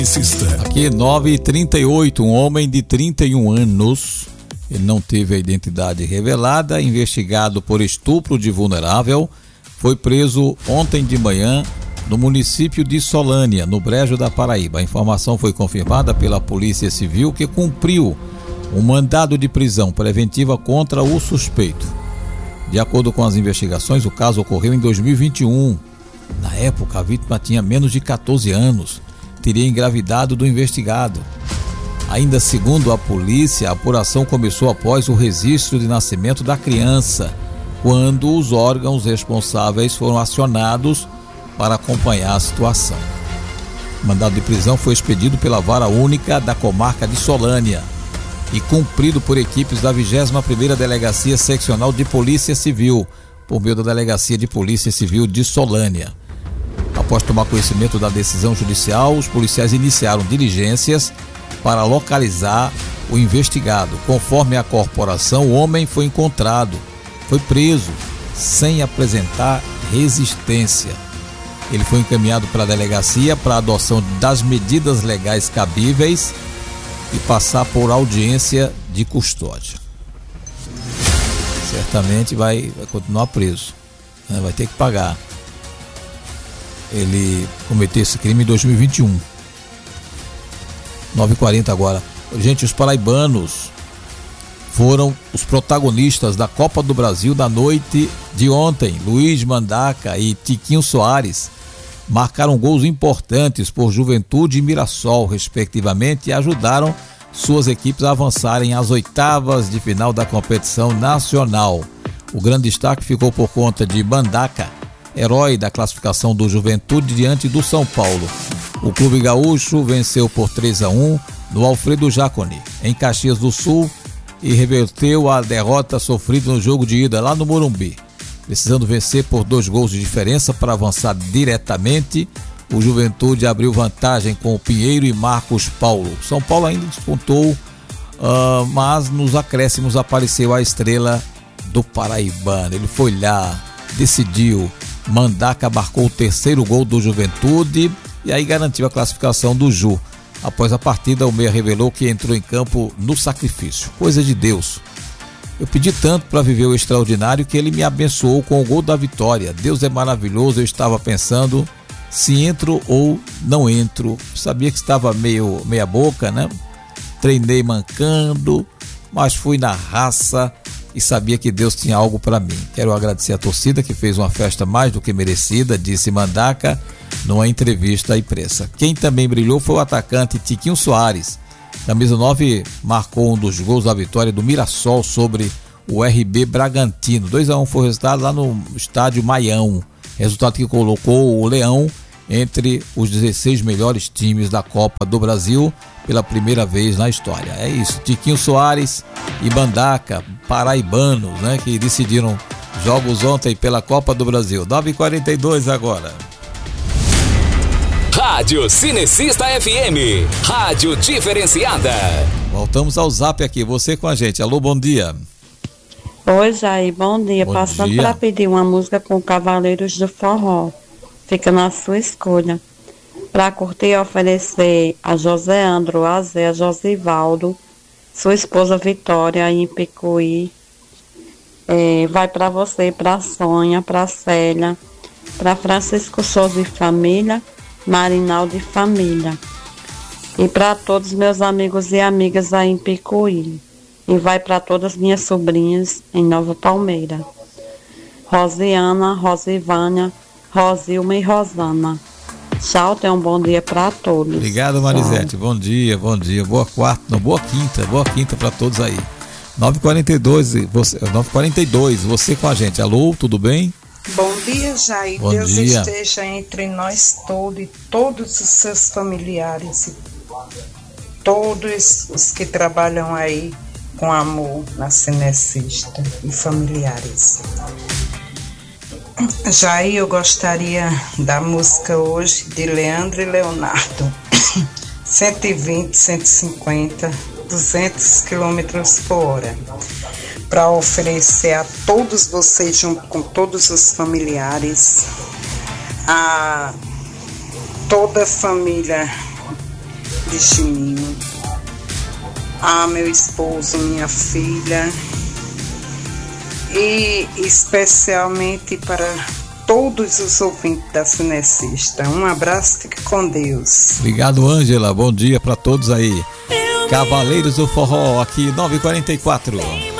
Aqui 9h38, um homem de 31 anos, ele não teve a identidade revelada, investigado por estupro de vulnerável, foi preso ontem de manhã no município de Solânia, no Brejo da Paraíba. A informação foi confirmada pela Polícia Civil, que cumpriu um mandado de prisão preventiva contra o suspeito. De acordo com as investigações, o caso ocorreu em 2021. Na época, a vítima tinha menos de 14 anos. Teria engravidado do investigado. Ainda segundo a polícia, a apuração começou após o registro de nascimento da criança, quando os órgãos responsáveis foram acionados para acompanhar a situação. O mandado de prisão foi expedido pela Vara Única da Comarca de Solânia e cumprido por equipes da 21ª Delegacia Seccional de Polícia Civil, por meio da Delegacia de Polícia Civil de Solânia. Após tomar conhecimento da decisão judicial, os policiais iniciaram diligências para localizar o investigado. Conforme a corporação, o homem foi encontrado, foi preso, sem apresentar resistência. Ele foi encaminhado para a delegacia para a adoção das medidas legais cabíveis e passar por audiência de custódia. Certamente vai continuar preso, né? Vai ter que pagar. Ele cometeu esse crime em 2021. 9h40 agora. Gente, os paraibanos foram os protagonistas da Copa do Brasil da noite de ontem. Luiz Mandaca e Tiquinho Soares marcaram gols importantes por Juventude e Mirassol, respectivamente, e ajudaram suas equipes a avançarem às oitavas de final da competição nacional. O grande destaque ficou por conta de Mandaca, herói da classificação do Juventude diante do São Paulo. O clube gaúcho venceu por 3-1 no Alfredo Jaconi, em Caxias do Sul, e reverteu a derrota sofrida no jogo de ida lá no Morumbi. Precisando vencer por 2 gols de diferença para avançar diretamente, o Juventude abriu vantagem com o Pinheiro e Marcos Paulo. São Paulo ainda despontou, mas nos acréscimos apareceu a estrela do paraibano. Ele foi lá, decidiu. Mandaca marcou o 3º gol do Juventude e aí garantiu a classificação do Ju. Após a partida, o meia revelou que entrou em campo no sacrifício. Coisa de Deus. Eu pedi tanto para viver o extraordinário que ele me abençoou com o gol da vitória. Deus é maravilhoso. Eu estava pensando se entro ou não entro. Sabia que estava meia boca, né? Treinei mancando, mas fui na raça e sabia que Deus tinha algo para mim. Quero agradecer a torcida que fez uma festa mais do que merecida, disse Mandaca numa entrevista à imprensa. Quem também brilhou foi o atacante Tiquinho Soares. Camisa 9 marcou um dos gols da vitória do Mirassol sobre o RB Bragantino. 2-1 foi o resultado lá no estádio Maião. Resultado que colocou o Leão entre os 16 melhores times da Copa do Brasil pela primeira vez na história. É isso, Tiquinho Soares e Mandaca, paraibanos, né, que decidiram jogos ontem pela Copa do Brasil. 9h42 agora. Rádio Cinecista FM, rádio diferenciada. Voltamos ao Zap aqui, você com a gente. Alô, bom dia. Oi, Jair, bom dia. Bom Passando dia. para pedir uma música com Cavaleiros do Forró. Fica na sua escolha. Para curtir e oferecer a José Andro, a Zé, a Josivaldo, sua esposa Vitória em Picuí. Vai para você, para a Sônia, para a Célia, para Francisco Souza e família, Marinaldo e família. E para todos meus amigos e amigas aí em Picuí. E vai para todas minhas sobrinhas em Nova Palmeira. Rosiana, Rosivânia, Rosilma e Rosana. Tchau, tenha um bom dia para todos. Obrigado, Marisete. Bom dia. Boa quinta para todos aí. 9h42, você com a gente. Alô, tudo bem? Bom dia, Jair. Bom Deus dia. esteja entre nós todos e todos os seus familiares e todos os que trabalham aí com amor na Cinecista e familiares. Jair, eu gostaria da música hoje de Leandro e Leonardo. 120, 150, 200 km/h. Para oferecer a todos vocês, junto com todos os familiares, a toda a família de Chininho, a meu esposo, minha filha, e especialmente para todos os ouvintes da Cinecista. Um abraço, fique com Deus. Obrigado, Ângela. Bom dia para todos aí. Cavaleiros do Forró, aqui 9h44.